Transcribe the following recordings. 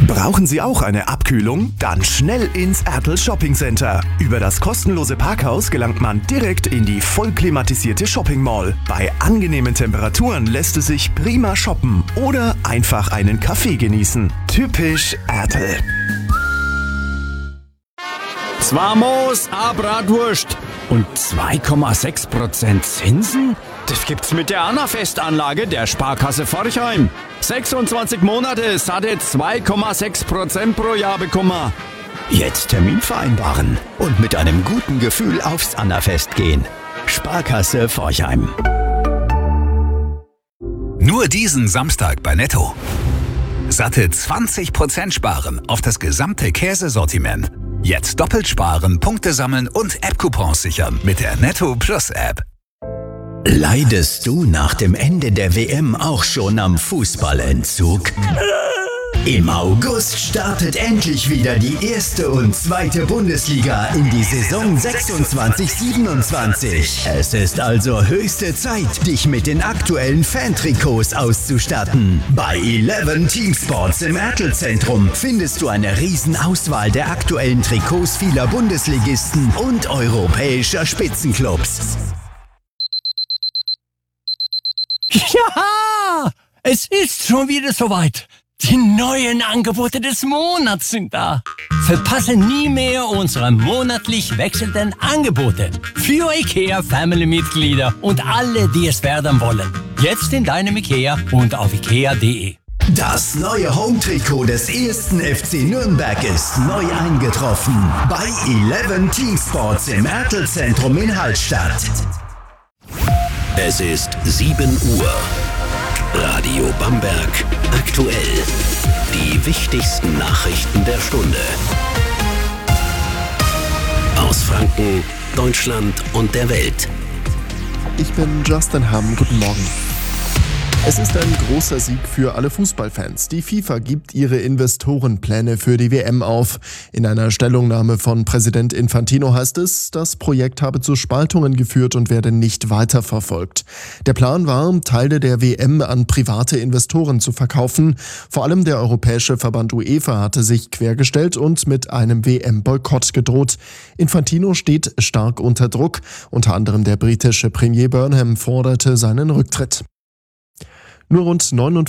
Brauchen Sie auch eine Abkühlung? Dann schnell ins Ertl Shopping Center. Über das kostenlose Parkhaus gelangt man direkt in die voll klimatisierte Shopping Mall. Bei angenehmen Temperaturen lässt es sich prima shoppen oder einfach einen Kaffee genießen. Typisch Ertl. 2 Moos, a Bratwurst und 2,6% Zinsen? Das gibt's mit der Annafest-Anlage der Sparkasse Forchheim. 26 Monate, satte 2,6% pro Jahr bekommen. Jetzt Termin vereinbaren und mit einem guten Gefühl aufs Annafest gehen. Sparkasse Forchheim. Nur diesen Samstag bei Netto. Satte 20% sparen auf das gesamte Käsesortiment. Jetzt doppelt sparen, Punkte sammeln und App-Coupons sichern mit der Netto Plus App. Leidest du nach dem Ende der WM auch schon am Fußballentzug? Im August startet endlich wieder die 1. und 2. Bundesliga in die Saison 26/27. Es ist also höchste Zeit, dich mit den aktuellen Fantrikots auszustatten. Bei 11 Team Sports im Ertl-Zentrum findest du eine Riesenauswahl der aktuellen Trikots vieler Bundesligisten und europäischer Spitzenclubs. Ja, es ist schon wieder soweit. Die neuen Angebote des Monats sind da. Verpasse nie mehr unsere monatlich wechselnden Angebote für IKEA-Family-Mitglieder und alle, die es werden wollen. Jetzt in deinem IKEA und auf ikea.de. Das neue Home-Trikot des 1. FC Nürnberg ist neu eingetroffen. Bei 11 Team Sports im Ertl-Zentrum in Hallstatt. Es ist 7 Uhr. Radio Bamberg aktuell. Die wichtigsten Nachrichten der Stunde. Aus Franken, Deutschland und der Welt. Ich bin Justin Hamm. Guten Morgen. Es ist ein großer Sieg für alle Fußballfans. Die FIFA gibt ihre Investorenpläne für die WM auf. In einer Stellungnahme von Präsident Infantino heißt es, das Projekt habe zu Spaltungen geführt und werde nicht weiterverfolgt. Der Plan war, Teile der WM an private Investoren zu verkaufen. Vor allem der europäische Verband UEFA hatte sich quergestellt und mit einem WM-Boykott gedroht. Infantino steht stark unter Druck. Unter anderem der britische Premier Burnham forderte seinen Rücktritt. Nur rund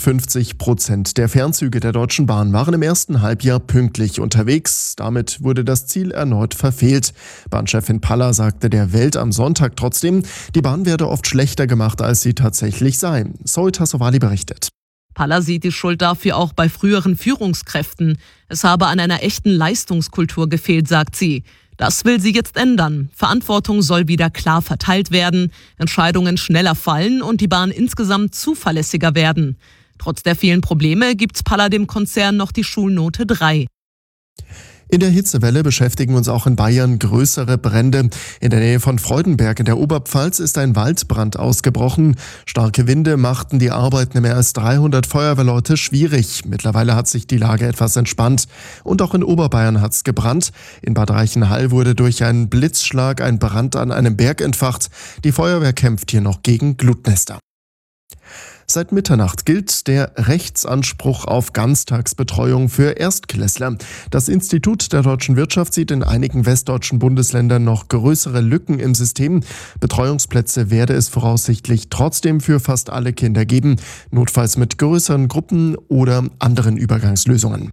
59% der Fernzüge der Deutschen Bahn waren im ersten Halbjahr pünktlich unterwegs. Damit wurde das Ziel erneut verfehlt. Bahnchefin Paller sagte der Welt am Sonntag trotzdem, die Bahn werde oft schlechter gemacht, als sie tatsächlich sei. Zoe Tassovali berichtet. Paller sieht die Schuld dafür auch bei früheren Führungskräften. Es habe an einer echten Leistungskultur gefehlt, sagt sie. Das will sie jetzt ändern. Verantwortung soll wieder klar verteilt werden, Entscheidungen schneller fallen und die Bahn insgesamt zuverlässiger werden. Trotz der vielen Probleme gibt Paller dem Konzern noch die Schulnote 3. In der Hitzewelle beschäftigen uns auch in Bayern größere Brände. In der Nähe von Freudenberg in der Oberpfalz ist ein Waldbrand ausgebrochen. Starke Winde machten die Arbeiten mehr als 300 Feuerwehrleute schwierig. Mittlerweile hat sich die Lage etwas entspannt. Und auch in Oberbayern hat's gebrannt. In Bad Reichenhall wurde durch einen Blitzschlag ein Brand an einem Berg entfacht. Die Feuerwehr kämpft hier noch gegen Glutnester. Seit Mitternacht gilt der Rechtsanspruch auf Ganztagsbetreuung für Erstklässler. Das Institut der deutschen Wirtschaft sieht in einigen westdeutschen Bundesländern noch größere Lücken im System. Betreuungsplätze werde es voraussichtlich trotzdem für fast alle Kinder geben, notfalls mit größeren Gruppen oder anderen Übergangslösungen.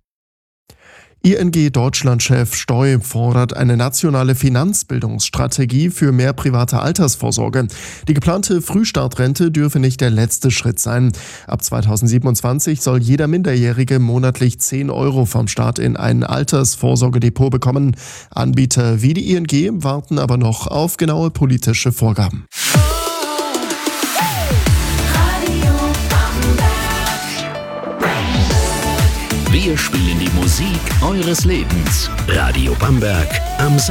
ING Deutschland-Chef Steu fordert eine nationale Finanzbildungsstrategie für mehr private Altersvorsorge. Die geplante Frühstartrente dürfe nicht der letzte Schritt sein. Ab 2027 soll jeder Minderjährige monatlich 10 € vom Staat in ein Altersvorsorgedepot bekommen. Anbieter wie die ING warten aber noch auf genaue politische Vorgaben. Wir spielen die Musik eures Lebens. Radio Bamberg am